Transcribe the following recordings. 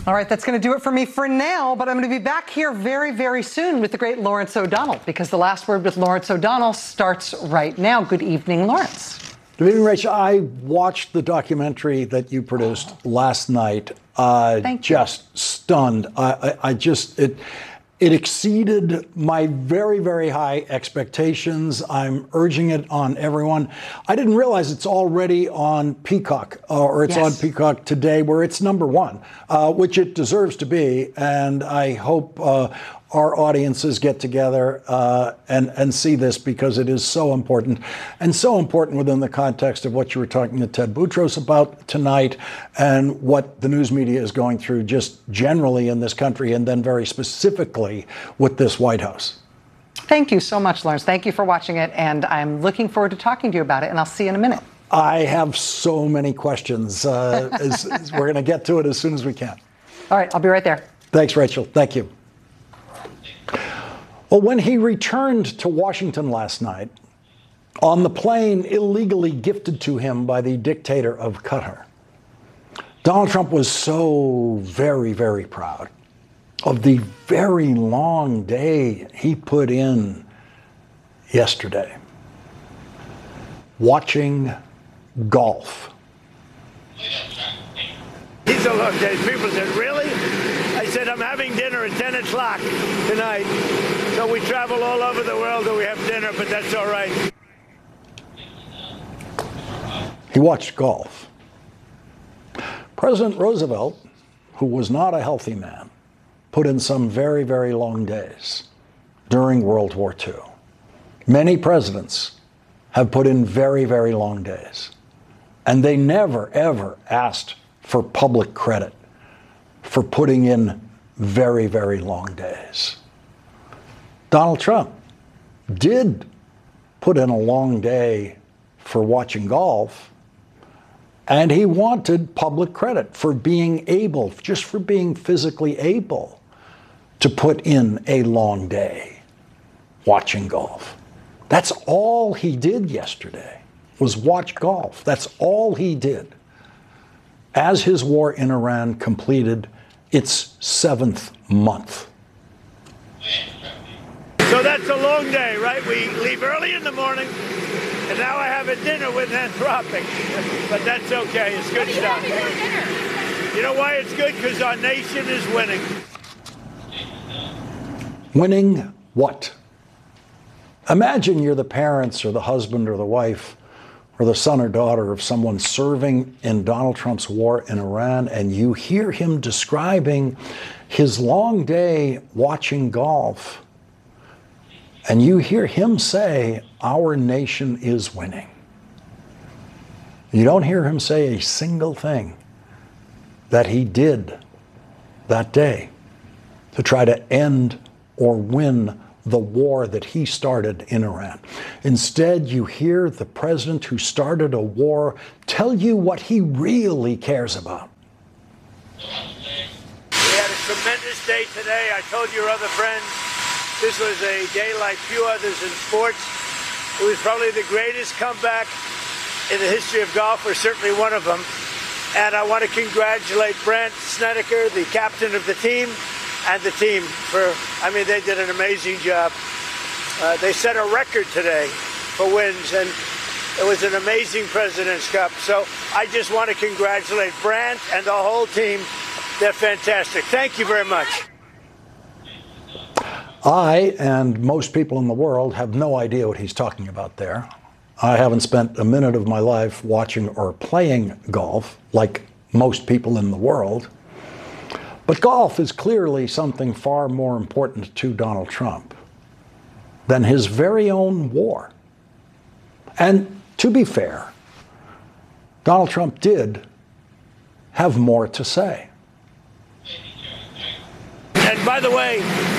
All right, that's going to do it for me for now, but I'm going to be back here very, very soon with the great Lawrence O'Donnell, because the Last Word with Lawrence O'Donnell starts right now. Good evening, Lawrence. Good evening, Rachel. I watched the documentary that you produced last night. Just stunned. It exceeded my very, very high expectations. I'm urging it on everyone. I didn't realize it's already on Peacock, or it's on Peacock today, where it's #1, which it deserves to be. And I hope our audiences get together and see this, because it is so important, and so important within the context of what you were talking to Ted Boutros about tonight, and what the news media is going through just generally in this country, and then very specifically with this White House. Thank you so much, Lawrence. Thank you for watching it, and I'm looking forward to talking to you about it, and I'll see you in a minute. I have so many questions. We're going to get to it as soon as we can. All right, I'll be right there. Thanks, Rachel. Thank you. Well, when he returned to Washington last night on the plane illegally gifted to him by the dictator of Qatar, Donald Trump was so very, very proud of the very long day he put in yesterday watching golf. He's a look, people said, really? I said, I'm having dinner at 10 o'clock tonight. So we travel all over the world and we have dinner, but that's all right. He watched golf. President Roosevelt, who was not a healthy man, put in some very, very long days during World War II. Many presidents have put in very, very long days. And they never, ever asked for public credit for putting in very, very long days. Donald Trump did put in a long day for watching golf, and he wanted public credit for being able, just for being physically able to put in a long day watching golf. That's all he did yesterday, was watch golf. That's all he did, as his war in Iran completed its 7th month. So that's a long day, right? We leave early in the morning, and now I have a dinner with Anthropic. But that's okay. It's good stuff. You know why it's good? Because our nation is winning. Winning what? Imagine you're the parents or the husband or the wife or the son or daughter of someone serving in Donald Trump's war in Iran, and you hear him describing his long day watching golf, and you hear him say, our nation is winning. You don't hear him say a single thing that he did that day to try to end or win the war that he started in Iran. Instead, you hear the president who started a war tell you what he really cares about. We had a tremendous day today. I told your other friends this was a day like few others in sports. It was probably the greatest comeback in the history of golf, or certainly one of them. And I want to congratulate Brandt Snedeker, the captain of the team, and the team they did an amazing job. They set a record today for wins, and it was an amazing President's Cup. So I just want to congratulate Brandt and the whole team. They're fantastic. Thank you very much. I and most people in the world have no idea what he's talking about there. I haven't spent a minute of my life watching or playing golf like most people in the world. But golf is clearly something far more important to Donald Trump than his very own war. And to be fair, Donald Trump did have more to say. And by the way,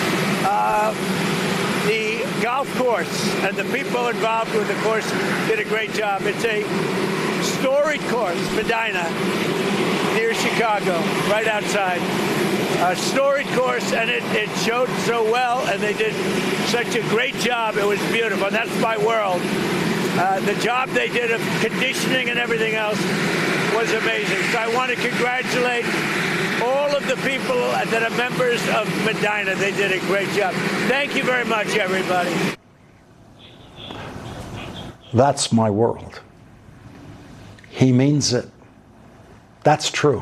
the golf course and the people involved with the course did a great job. It's a storied course, Medina, near Chicago, right outside. A storied course, and it showed so well, and they did such a great job. It was beautiful, and that's my world. The job they did of conditioning and everything else was amazing. So I want to congratulate all of the people that are members of Medina. They did a great job. Thank you very much, everybody. That's my world. He means it. That's true.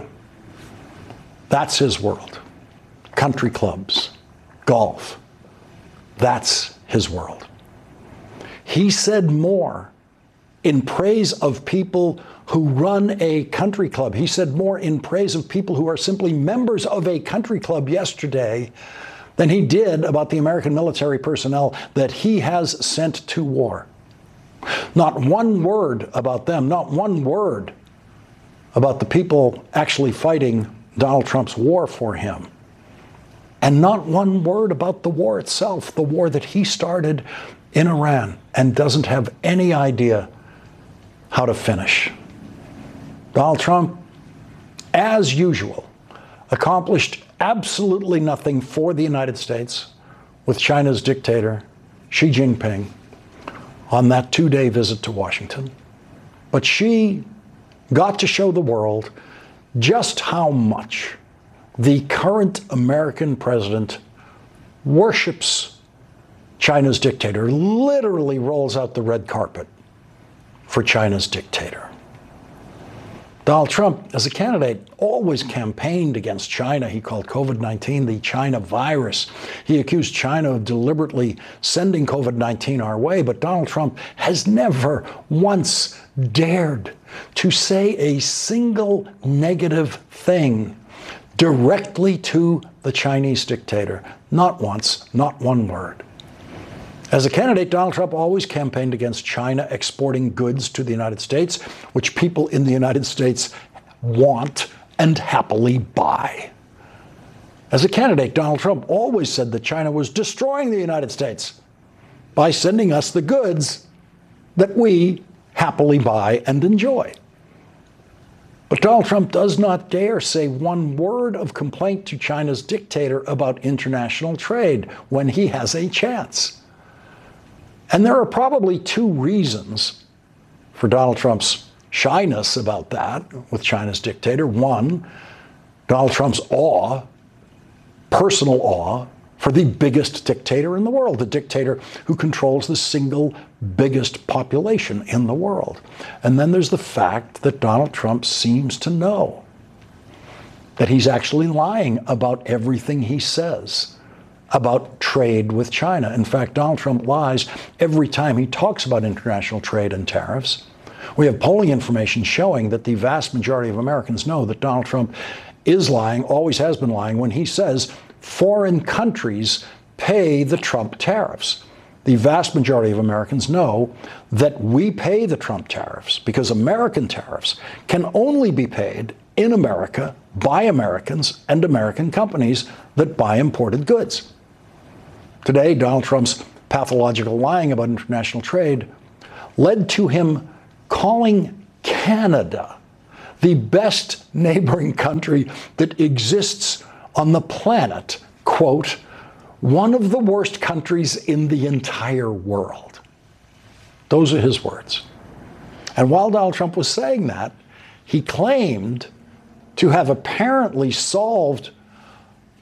That's his world. Country clubs, golf. That's his world. He said more in praise of people who run a country club. He said more in praise of people who are simply members of a country club yesterday than he did about the American military personnel that he has sent to war. Not one word about them, not one word about the people actually fighting Donald Trump's war for him. And not one word about the war itself, the war that he started in Iran and doesn't have any idea how to finish. Donald Trump, as usual, accomplished absolutely nothing for the United States with China's dictator, Xi Jinping, on that two-day visit to Washington. But Xi got to show the world just how much the current American president worships China's dictator, literally rolls out the red carpet for China's dictator. Donald Trump, as a candidate, always campaigned against China. He called COVID-19 the China virus. He accused China of deliberately sending COVID-19 our way, but Donald Trump has never once dared to say a single negative thing directly to the Chinese dictator. Not once, not one word. As a candidate, Donald Trump always campaigned against China exporting goods to the United States, which people in the United States want and happily buy. As a candidate, Donald Trump always said that China was destroying the United States by sending us the goods that we happily buy and enjoy. But Donald Trump does not dare say one word of complaint to China's dictator about international trade when he has a chance. And there are probably two reasons for Donald Trump's shyness about that with China's dictator. One, Donald Trump's awe, personal awe, for the biggest dictator in the world, the dictator who controls the single biggest population in the world. And then there's the fact that Donald Trump seems to know that he's actually lying about everything he says about trade with China. In fact, Donald Trump lies every time he talks about international trade and tariffs. We have polling information showing that the vast majority of Americans know that Donald Trump is lying, always has been lying, when he says foreign countries pay the Trump tariffs. The vast majority of Americans know that we pay the Trump tariffs because American tariffs can only be paid in America by Americans and American companies that buy imported goods. Today, Donald Trump's pathological lying about international trade led to him calling Canada the best neighboring country that exists on the planet, quote, one of the worst countries in the entire world. Those are his words. And while Donald Trump was saying that, he claimed to have apparently solved